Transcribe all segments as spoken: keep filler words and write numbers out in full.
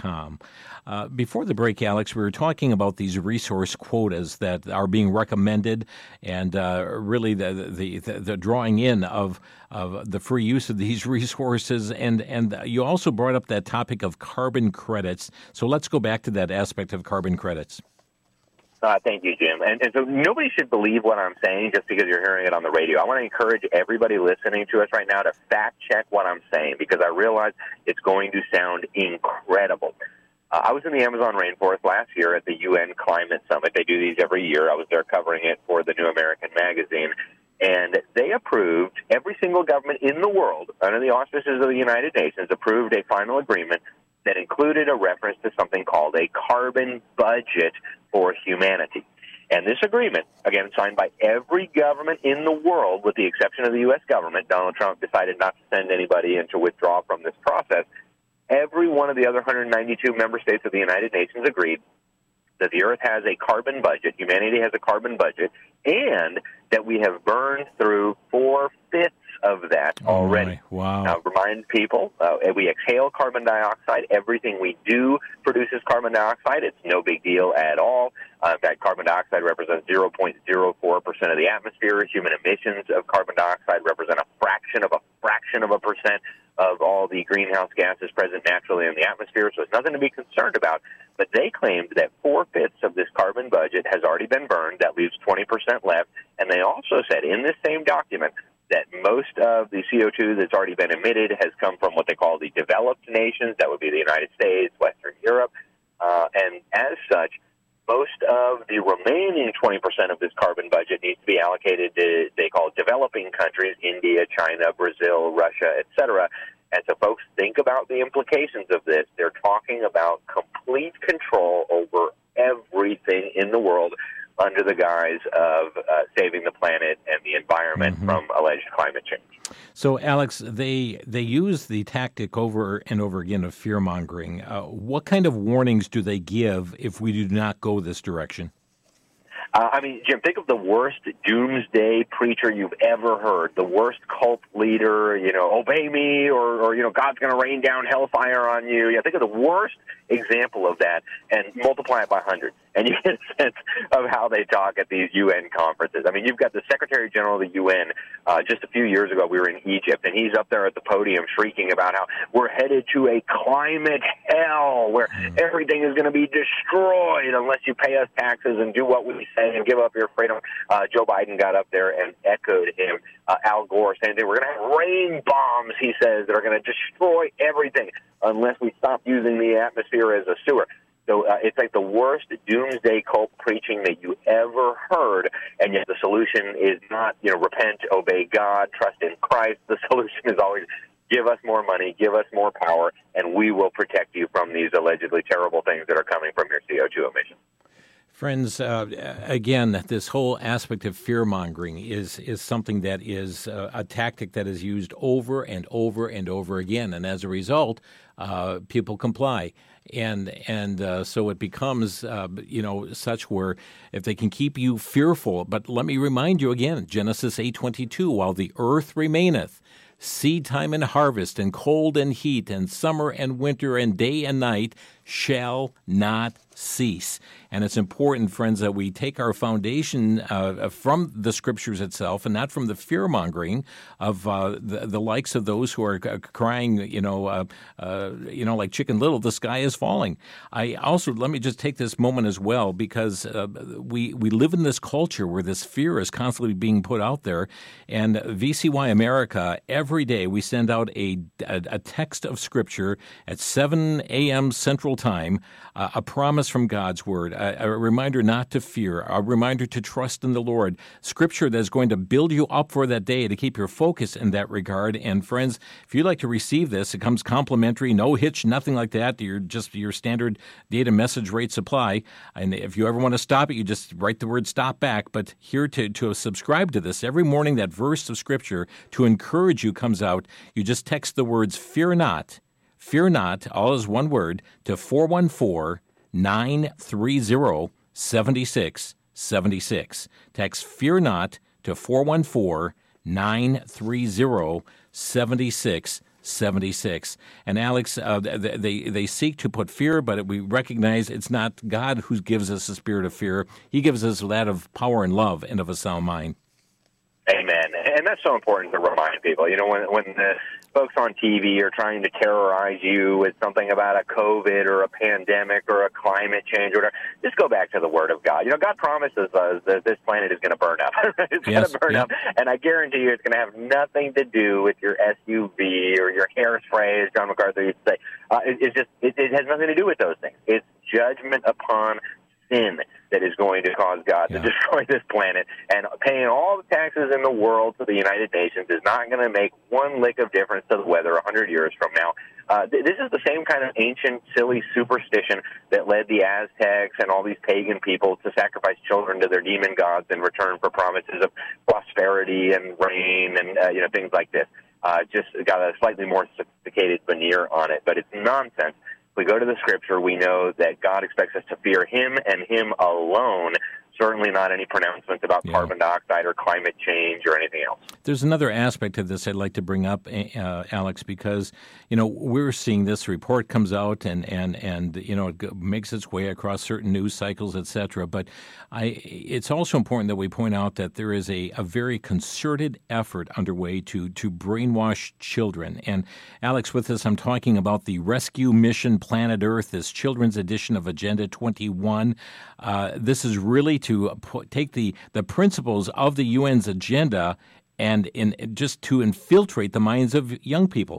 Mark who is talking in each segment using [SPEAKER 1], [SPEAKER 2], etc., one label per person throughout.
[SPEAKER 1] com. Uh, before the break, Alex, we were talking about these resource quotas that are being recommended, and uh, really the, the the the drawing in of of the free use of these resources, and and you also brought up that topic of carbon credits. So let's go back to that aspect of carbon credits.
[SPEAKER 2] Uh, thank you, Jim. And, and so nobody should believe what I'm saying just because you're hearing it on the radio. I want to encourage everybody listening to us right now to fact-check what I'm saying, because I realize it's going to sound incredible. Uh, I was in the Amazon rainforest last year at the U N Climate Summit. They do these every year. I was there covering it for the New American Magazine. And they approved, every single government in the world, under the auspices of the United Nations, approved a final agreement that included a reference to something called a carbon budget for humanity. And this agreement, again, signed by every government in the world, with the exception of the U S government. Donald Trump decided not to send anybody in to withdraw from this process. Every one of the other one hundred ninety-two member states of the United Nations agreed that the Earth has a carbon budget, humanity has a carbon budget, and that we have burned through four-fifths of that already.
[SPEAKER 1] Oh wow.
[SPEAKER 2] Now, remind people, uh, we exhale carbon dioxide. Everything we do produces carbon dioxide. It's no big deal at all. Uh, in fact, carbon dioxide represents zero point zero four percent of the atmosphere. Human emissions of carbon dioxide represent a fraction of a fraction of a percent of all the greenhouse gases present naturally in the atmosphere, so it's nothing to be concerned about. But they claimed that four-fifths of this carbon budget has already been burned. That leaves twenty percent left. And they also said in this same document that most of the C O two that's already been emitted has come from what they call the developed nations. That would be the United States, Western Europe. Uh, and as such, most of the remaining twenty percent of this carbon budget needs to be allocated to, they call it developing countries, India, China, Brazil, Russia, et cetera. And so folks, think about the implications of this. They're talking about complete control over everything in the world under the guise of uh, saving the planet and the environment mm-hmm. from alleged climate change.
[SPEAKER 1] So, Alex, they they use the tactic over and over again of fear-mongering. Uh, what kind of warnings do they give if we do not go this direction?
[SPEAKER 2] Uh, I mean, Jim, think of the worst doomsday preacher you've ever heard, the worst cult leader, you know, obey me, or, or you know, God's going to rain down hellfire on you. Yeah, think of the worst example of that and multiply it by hundreds, and you get a sense of how they talk at these U N conferences. I mean, you've got the Secretary General of the U N. Uh, just a few years ago, we were in Egypt, and he's up there at the podium shrieking about how we're headed to a climate hell where everything is going to be destroyed unless you pay us taxes and do what we say and give up your freedom. Uh, Joe Biden got up there and echoed him. Uh, Al Gore saying that we're going to have rain bombs, he says, that are going to destroy everything unless we stop using the atmosphere as a sewer. So uh, it's like the worst doomsday cult preaching that you ever heard, and yet the solution is not, you know, repent, obey God, trust in Christ. The solution is always give us more money, give us more power, and we will protect you from these allegedly terrible things that are coming from your C O two emissions.
[SPEAKER 1] Friends, uh, again, this whole aspect of fear-mongering is is something that is uh, a tactic that is used over and over and over again, and as a result, uh, people comply. And and uh, so it becomes, uh, you know, such where if they can keep you fearful. But let me remind you again, Genesis eight twenty-two, while the earth remaineth, seed time and harvest, and cold and heat, and summer and winter, and day and night shall not cease. And it's important, friends, that we take our foundation uh, from the Scriptures itself and not from the fear-mongering of uh, the, the likes of those who are crying, you know, uh, uh, you know, like Chicken Little, the sky is falling. I also, let me just take this moment as well, because uh, we, we live in this culture where this fear is constantly being put out there. And V C Y America, every day we send out a, a, a text of Scripture at seven a.m. Central Time, uh, a promise from God's Word, a, a reminder not to fear, a reminder to trust in the Lord, Scripture that is going to build you up for that day, to keep your focus in that regard. And friends, if you'd like to receive this, it comes complimentary, no hitch, nothing like that. You're just your standard data message rate supply. And if you ever want to stop it, you just write the word stop back. But here to, to subscribe to this, every morning that verse of Scripture to encourage you comes out. You just text the words fear not, fear not, all is one word, to four one four, nine three zero, seven six seven six. Text fear not to four one four, nine three zero, seven six seventy-six. And Alex, uh, they, they seek to put fear, but we recognize it's not God who gives us a spirit of fear. He gives us that of power and love and of a sound mind.
[SPEAKER 2] Amen. And that's so important to remind people. You know, when when the folks on T V are trying to terrorize you with something about a COVID or a pandemic or a climate change or whatever, just go back to the Word of God. You know, God promises us that this planet is going to burn up. It's
[SPEAKER 1] Yes,
[SPEAKER 2] going to burn
[SPEAKER 1] yep.
[SPEAKER 2] up. And I guarantee you it's going to have nothing to do with your S U V or your hairspray, as John MacArthur used to say. Uh, it, it's just, it, it has nothing to do with those things. It's judgment upon sin that is going to cause God
[SPEAKER 1] yeah.
[SPEAKER 2] to destroy this planet. And paying all the taxes in the world to the United Nations is not going to make one lick of difference to the weather a hundred years from now. Uh, th- this is the same kind of ancient, silly superstition that led the Aztecs and all these pagan people to sacrifice children to their demon gods in return for promises of prosperity and rain and uh, you know things like this. Uh, just got a slightly more sophisticated veneer on it, but it's nonsense. We go to the Scripture, we know that God expects us to fear Him and Him alone, certainly not any pronouncements about yeah. carbon dioxide or climate change or anything else.
[SPEAKER 1] There's another aspect of this I'd like to bring up, uh, Alex, because, you know, we're seeing this report comes out and, and, and you know, it makes its way across certain news cycles, et cetera. But I, it's also important that we point out that there is a, a very concerted effort underway to, to brainwash children. And, Alex, with this, I'm talking about the Rescue Mission Planet Earth, this children's edition of Agenda twenty-one. Uh, this is really to put, take the, the principles of the U N's agenda and in, just to infiltrate the minds of young people.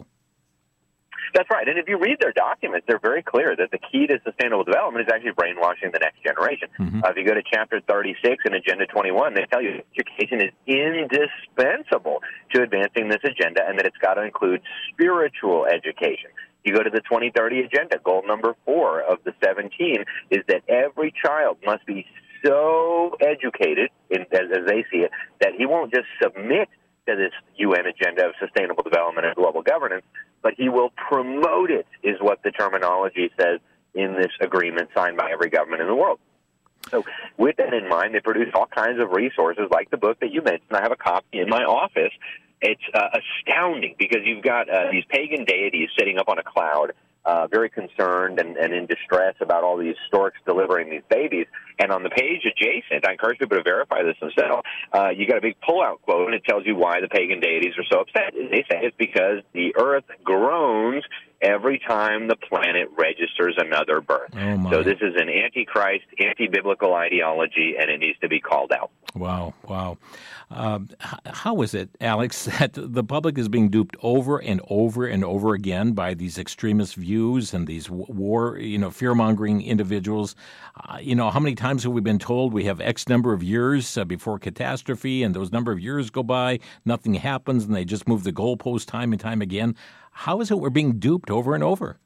[SPEAKER 2] That's right. And if you read their documents, they're very clear that the key to sustainable development is actually brainwashing the next generation. Mm-hmm. Uh, if you go to Chapter thirty-six in Agenda twenty-one, they tell you education is indispensable to advancing this agenda and that it's got to include spiritual education. You go to the twenty thirty Agenda, goal number four of the seventeen is that every child must be so educated, in, as, as they see it, that he won't just submit to this U N agenda of sustainable development and global governance, but he will promote it, is what the terminology says in this agreement signed by every government in the world. So with that in mind, they produce all kinds of resources like the book that you mentioned. I have a copy in my office. It's uh, astounding because you've got uh, these pagan deities sitting up on a cloud, uh, very concerned and, and in distress about all these storks delivering these babies. And on the page adjacent, I encourage people to verify this themselves, uh, you got a big pull-out quote, and it tells you why the pagan deities are so upset. They say it's because the earth groans every time the planet registers another birth.
[SPEAKER 1] Oh
[SPEAKER 2] so this is an antichrist, anti-biblical ideology, and it needs to be called out.
[SPEAKER 1] Wow, wow. Uh, how is it, Alex, that the public is being duped over and over and over again by these extremist views and these war, you know, fear-mongering individuals? Uh, you know, how many times have we been told we have X number of years uh, before catastrophe, and those number of years go by, nothing happens, and they just move the goalpost time and time again? How is it we're being duped over and over?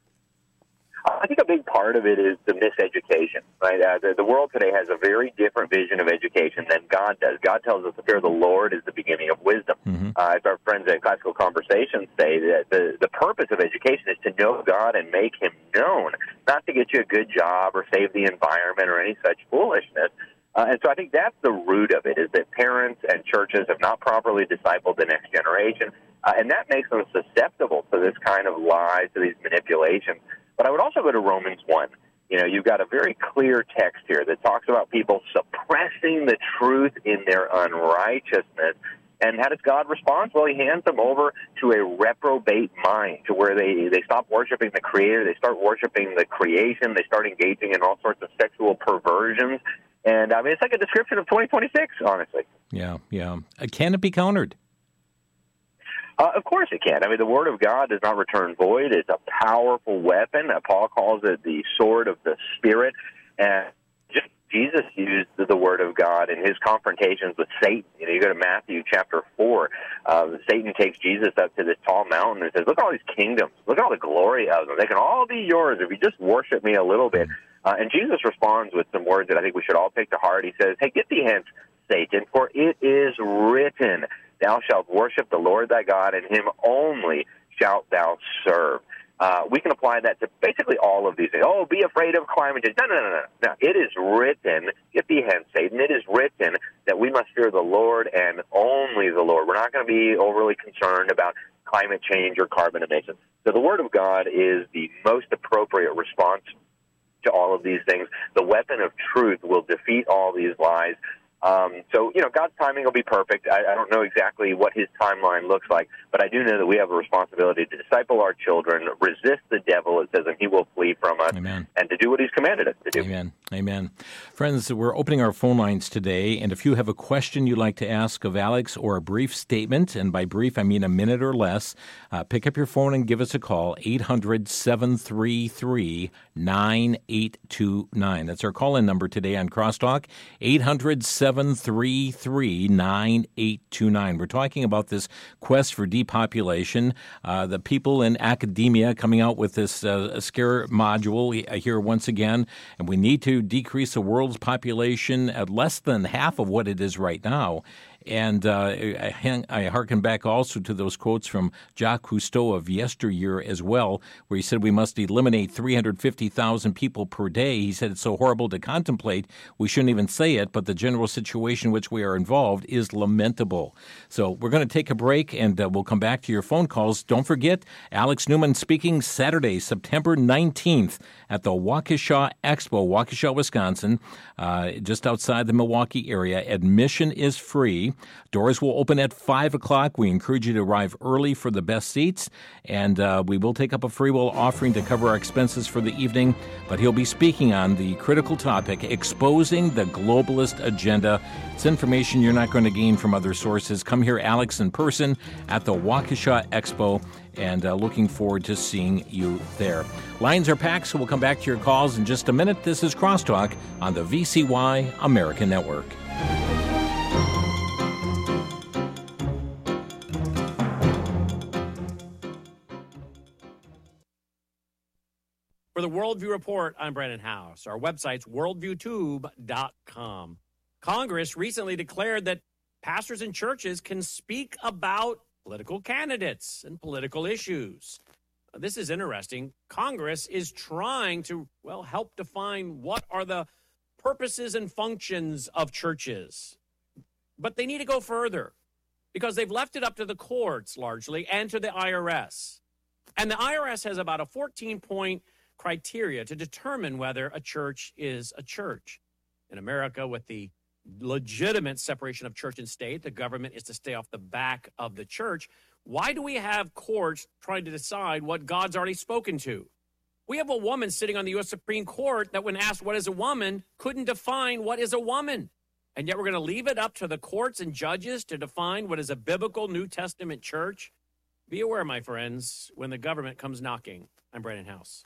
[SPEAKER 2] I think a big part of it is the miseducation, right? Uh, the, the world today has a very different vision of education than God does. God tells us the fear of the Lord is the beginning of wisdom. Mm-hmm. Uh, as our friends at Classical Conversations say, that the, the purpose of education is to know God and make Him known, not to get you a good job or save the environment or any such foolishness. Uh, and so I think that's the root of it, is that parents and churches have not properly discipled the next generation, uh, and that makes them susceptible to this kind of lies, to these manipulations. But I would also go to Romans one. You know, you've got a very clear text here that talks about people suppressing the truth in their unrighteousness. And how does God respond? Well, He hands them over to a reprobate mind, to where they, they stop worshiping the Creator, they start worshiping the creation, they start engaging in all sorts of sexual perversions. And, I mean, it's like a description of twenty twenty-six, honestly.
[SPEAKER 1] Yeah, yeah. Uh, can it be countered?
[SPEAKER 2] Uh, of course it can. I mean, the Word of God does not return void. It's a powerful weapon. Uh, Paul calls it the sword of the Spirit. And just Jesus used the Word of God in His confrontations with Satan. You know, you go to Matthew chapter four. Uh, Satan takes Jesus up to this tall mountain and says, look at all these kingdoms. Look at all the glory of them. They can all be yours if you just worship me a little bit. Uh, and Jesus responds with some words that I think we should all take to heart. He says, hey, get thee hence, Satan, for it is written, thou shalt worship the Lord thy God, and Him only shalt thou serve. Uh, we can apply that to basically all of these things. Oh, be afraid of climate change. No, no, no, no. No, it is written, get thee hence, Satan, it is written that we must fear the Lord and only the Lord. We're not going to be overly concerned about climate change or carbon emissions. So the Word of God is the most appropriate response to all of these things. The weapon of truth will defeat all these lies. Um, so, you know, God's timing will be perfect. I, I don't know exactly what his timeline looks like, but I do know that we have a responsibility to disciple our children, resist the devil, it says, and he will flee from us.
[SPEAKER 1] Amen.
[SPEAKER 2] And to do what he's commanded us to do.
[SPEAKER 1] Amen. Amen. Friends, we're opening our phone lines today, and if you have a question you'd like to ask of Alex or a brief statement, and by brief I mean a minute or less, uh, pick up your phone and give us a call, eight hundred, seven three three, nine eight two nine. That's our call-in number today on Crosstalk, eight hundred, seven three three, nine eight two nine. We're talking about this quest for depopulation, uh, the people in academia coming out with this uh, scare module here once again, and we need to decrease the world's population at less than half of what it is right now. And uh, I, hang, I hearken back also to those quotes from Jacques Cousteau of yesteryear as well, where he said we must eliminate three hundred fifty thousand people per day. He said it's so horrible to contemplate, we shouldn't even say it, but the general situation in which we are involved is lamentable. So we're going to take a break, and uh, we'll come back to your phone calls. Don't forget, Alex Newman speaking Saturday, September nineteenth at the Waukesha Expo, Waukesha, Wisconsin, uh, just outside the Milwaukee area. Admission is free. Doors will open at five o'clock. We encourage you to arrive early for the best seats, and uh, we will take up a free will offering to cover our expenses for the evening, but he'll be speaking on the critical topic, exposing the globalist agenda. It's information you're not going to gain from other sources. Come here, Alex, in person at the Waukesha Expo, and uh, looking forward to seeing you there. Lines are packed, so we'll come back to your calls in just a minute. This is Crosstalk on the V C Y American Network.
[SPEAKER 3] For the Worldview Report, I'm Brandon House. Our website's worldview tube dot com. Congress recently declared that pastors and churches can speak about political candidates and political issues. This is interesting. Congress is trying to, well, help define what are the purposes and functions of churches. But they need to go further because they've left it up to the courts largely and to the I R S. And the I R S has about a fourteen-point criteria to determine whether a church is a church. In America, with the legitimate separation of church and state, the government is to stay off the back of the church. Why do we have courts trying to decide what God's already spoken to? We have a woman sitting on the U S Supreme Court that when asked what is a woman, couldn't define what is a woman. And yet we're going to leave it up to the courts and judges to define what is a biblical New Testament church. Be aware, my friends, when the government comes knocking. I'm Brandon House.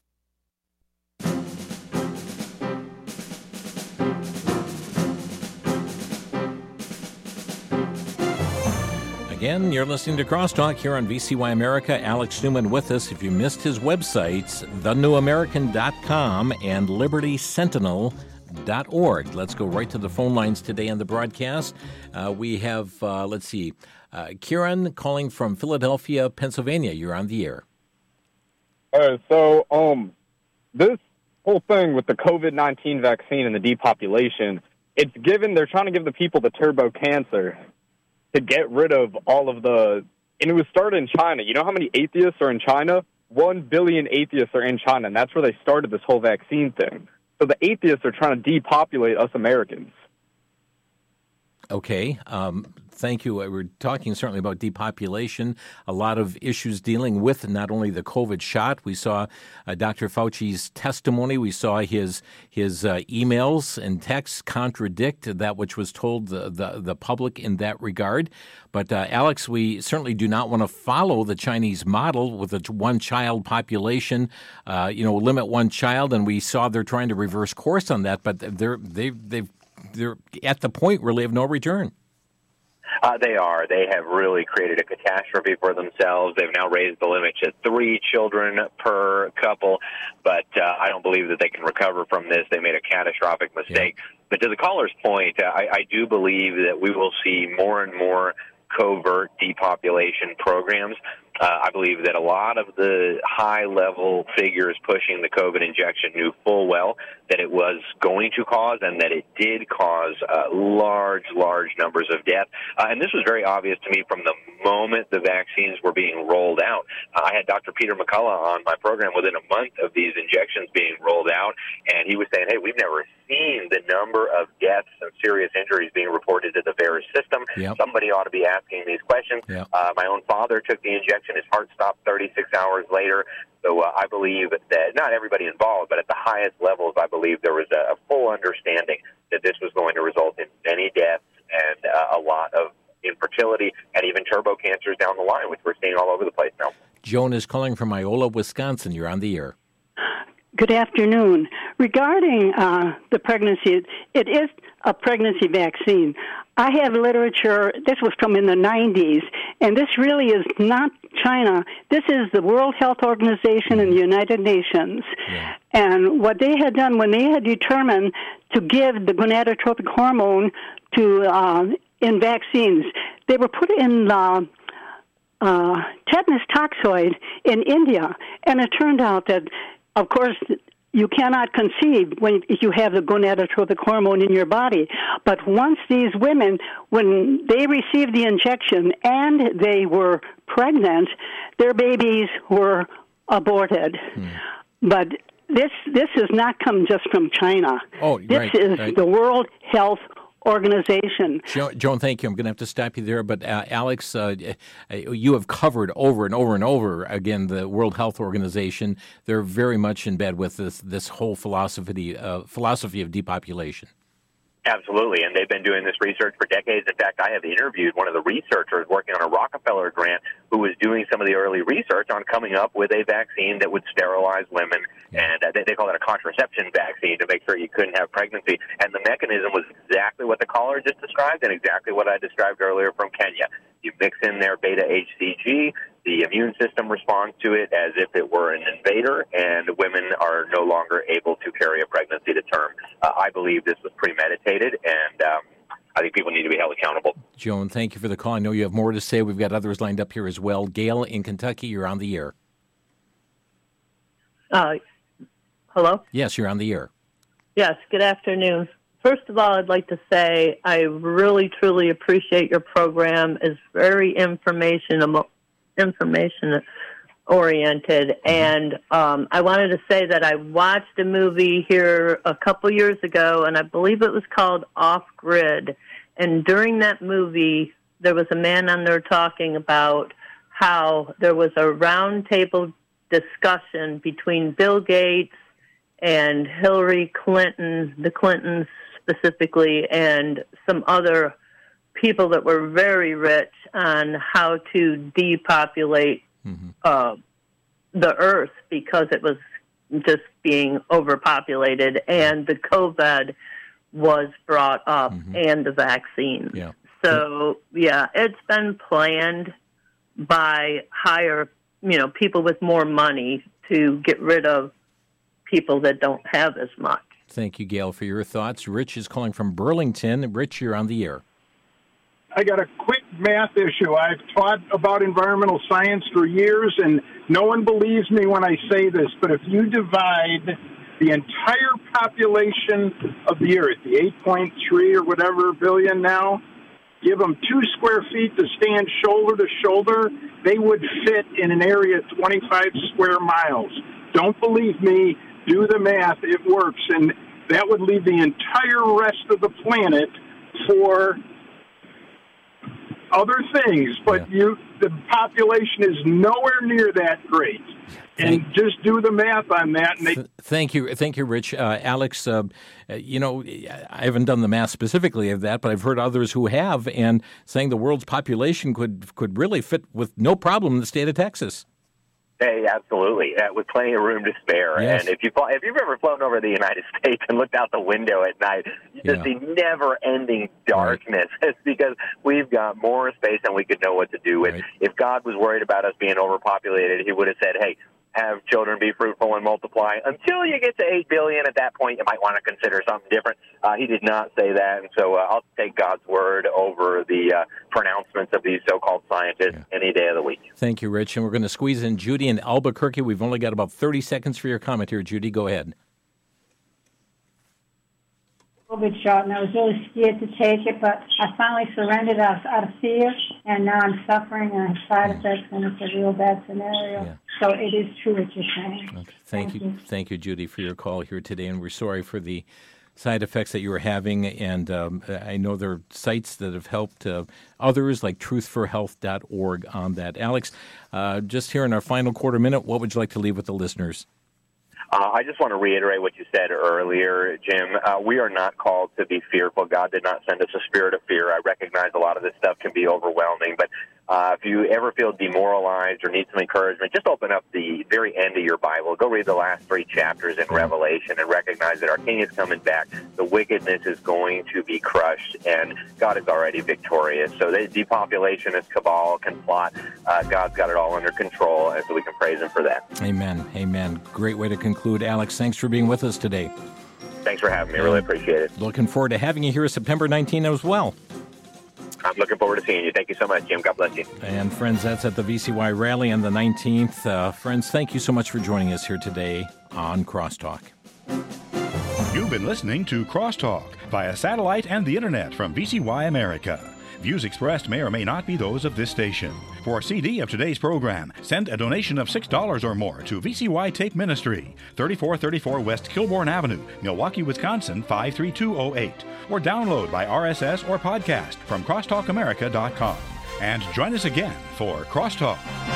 [SPEAKER 1] Again, you're listening to Crosstalk here on V C Y America. Alex Newman with us. If you missed his websites, the new american dot com and liberty sentinel dot org. Let's go right to the phone lines today on the broadcast. Uh, we have, uh, let's see, uh, Kieran calling from Philadelphia, Pennsylvania. You're on the air.
[SPEAKER 4] Uh, so, um, this whole thing with the COVID nineteen vaccine and the depopulation, it's given, they're trying to give the people the turbo cancer to get rid of all of the, and it was started in China. You know how many atheists are in China? One billion atheists are in China, and that's where they started this whole vaccine thing. So the atheists are trying to depopulate us Americans.
[SPEAKER 1] Okay. Um, thank you. We're talking certainly about depopulation, a lot of issues dealing with not only the COVID shot. We saw uh, Doctor Fauci's testimony. We saw his his uh, emails and texts contradict that which was told the, the, the public in that regard. But, uh, Alex, we certainly do not want to follow the Chinese model with a one-child population, uh, you know, limit one child. And we saw they're trying to reverse course on that, but they're, they've, they've They're at the point really of no return.
[SPEAKER 2] Uh, they are. They have really created a catastrophe for themselves. They've now raised the limit to three children per couple, but uh, I don't believe that they can recover from this. They made a catastrophic mistake. Yeah. But to the caller's point, uh, I, I do believe that we will see more and more covert depopulation programs. Uh, I believe that a lot of the high-level figures pushing the COVID injection knew full well that it was going to cause and that it did cause uh, large, large numbers of death. Uh, and this was very obvious to me from the moment the vaccines were being rolled out. Uh, I had Doctor Peter McCullough on my program within a month of these injections being rolled out, and he was saying, hey, we've never seen the number of deaths and serious injuries being reported to the V A E R S system.
[SPEAKER 1] Yep.
[SPEAKER 2] Somebody ought to be asking these questions.
[SPEAKER 1] Yep.
[SPEAKER 2] Uh, my own father took the injection. His heart stopped thirty-six hours later. So uh, I believe that not everybody involved, but at the highest levels, I believe there was a, a full understanding that this was going to result in many deaths and uh, a lot of infertility and even turbo cancers down the line, which we're seeing all over the place now.
[SPEAKER 1] Joan is calling from Iola, Wisconsin. You're on the air.
[SPEAKER 5] Good afternoon. Regarding uh, the pregnancy, it is a pregnancy vaccine. I have literature, this was from in the nineties, and this really is not China. This is the World Health Organization and the United Nations.
[SPEAKER 1] Yeah.
[SPEAKER 5] And what they had done when they had determined to give the gonadotropic hormone to uh, in vaccines, they were put in uh, uh, tetanus toxoid in India, and it turned out that, of course, you cannot conceive when you have the gonadotropic hormone in your body. But once these women, when they received the injection and they were pregnant, their babies were aborted. Hmm. But this this has not come just from China.
[SPEAKER 1] Oh,
[SPEAKER 5] this
[SPEAKER 1] right,
[SPEAKER 5] is
[SPEAKER 1] right.
[SPEAKER 5] the World Health Organization.
[SPEAKER 1] Joan, Joan, thank you. I'm going to have to stop you there. But uh, Alex, uh, you have covered over and over and over again the World Health Organization. They're very much in bed with this this whole philosophy uh, philosophy of depopulation.
[SPEAKER 2] Absolutely, and they've been doing this research for decades. In fact, I have interviewed one of the researchers working on a Rockefeller grant who was doing some of the early research on coming up with a vaccine that would sterilize women, yeah. and uh, they, they call it a contraception vaccine to make sure you couldn't have pregnancy. And the mechanism was exactly what the caller just described and exactly what I described earlier from Kenya. You mix in their beta H C G, the immune system responds to it as if it were an invader, and women are no longer able to carry a pregnancy to term. Uh, I believe this was premeditated, and um, I think people need to be held accountable.
[SPEAKER 1] Joan, thank you for the call. I know you have more to say. We've got others lined up here as well. Gail in Kentucky, you're on the air.
[SPEAKER 6] Uh, hello?
[SPEAKER 1] Yes, you're on the air. Yes,
[SPEAKER 6] good afternoon. First of all, I'd like to say I really, truly appreciate your program. It's very information information oriented, mm-hmm. and um, I wanted to say that I watched a movie here a couple years ago, and I believe it was called Off Grid. And during that movie, there was a man on there talking about how there was a roundtable discussion between Bill Gates and Hillary Clinton, the Clintons specifically, and some other people that were very rich on how to depopulate mm-hmm. uh, the earth because it was just being overpopulated, and the COVID was brought up mm-hmm. and the vaccine.
[SPEAKER 1] Yeah.
[SPEAKER 6] So, yeah, it's been planned by higher, you know, people with more money to get rid of people that don't have as much.
[SPEAKER 1] Thank you, Gail, for your thoughts. Rich is calling from Burlington. Rich, you're on the air.
[SPEAKER 7] I got a quick math issue. I've taught about environmental science for years, and no one believes me when I say this, but if you divide the entire population of the Earth, the eight point three or whatever billion now, give them two square feet to stand shoulder to shoulder, they would fit in an area of twenty-five square miles. Don't believe me, do the math, it works, and that would leave the entire rest of the planet for other things, but yeah. you the population is nowhere near that great. And thank, just do the math on that. And they,
[SPEAKER 1] th- thank you. Thank you, Rich. Uh, Alex, uh, you know, I haven't done the math specifically of that, but I've heard others who have, and saying the world's population could could really fit with no problem in the state of Texas.
[SPEAKER 2] Hey, absolutely, uh, with plenty of room to spare.
[SPEAKER 1] Yes.
[SPEAKER 2] And if you if you've ever flown over the United States and looked out the window at night, you just yeah. see never-ending darkness. Right. It's because we've got more space than we could know what to do with. Right. If God was worried about us being overpopulated, He would have said, "Hey, have children, be fruitful, and multiply. Until you get to eight billion, at that point, you might want to consider something different. Uh, he did not say that, and so uh, I'll take God's word over the uh, pronouncements of these so-called scientists yeah. any day of the week.
[SPEAKER 1] Thank you, Rich. And we're going to squeeze in Judy in Albuquerque. We've only got about thirty seconds for your comment here. Judy, go ahead.
[SPEAKER 8] COVID shot, and I was really scared to take it, but I finally surrendered out, out of fear, and now I'm suffering and I have side effects, and it's a real bad scenario. Yeah. So it is true what you're saying. Okay.
[SPEAKER 1] Thank, Thank you. you. Thank you, Judy, for your call here today, and we're sorry for the side effects that you were having, and um, I know there are sites that have helped uh, others, like truth for health dot org, on that. Alex, uh, just here in our final quarter minute, what would you like to leave with the listeners?
[SPEAKER 2] Uh, I just want to reiterate what you said earlier, Jim. Uh, we are not called to be fearful. God did not send us a spirit of fear. I recognize a lot of this stuff can be overwhelming, but uh, if you ever feel demoralized or need some encouragement, just open up the very end of your Bible. Go read the last three chapters in Revelation and recognize that our King is coming back. The wickedness is going to be crushed, and God is already victorious. So the depopulationist cabal can plot. Uh, God's got it all under control, and so we can praise Him for that.
[SPEAKER 1] Amen. Amen. Great way to conclude. Alex, thanks for being with us today.
[SPEAKER 2] Thanks for having me. I really appreciate it.
[SPEAKER 1] Looking forward to having you here September nineteenth as well.
[SPEAKER 2] I'm looking forward to seeing you. Thank you so much, Jim. God bless you.
[SPEAKER 1] And friends, that's at the V C Y rally on the nineteenth. Uh, friends, thank you so much for joining us here today on Crosstalk.
[SPEAKER 9] You've been listening to Crosstalk via satellite and the internet from V C Y America. Views expressed may or may not be those of this station. For a C D of today's program, send a donation of six dollars or more to V C Y Tape Ministry, thirty-four thirty-four West Kilbourne Avenue, Milwaukee, Wisconsin, five three two oh eight. Or download by R S S or podcast from crosstalk america dot com. And join us again for Crosstalk.